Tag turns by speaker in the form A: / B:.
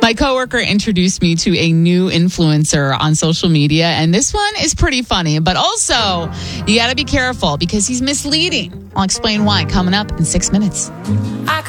A: My coworker introduced me to a new influencer on social media, and this one is pretty funny, but also you got to be careful because he's misleading. I'll explain why coming up in 6 minutes.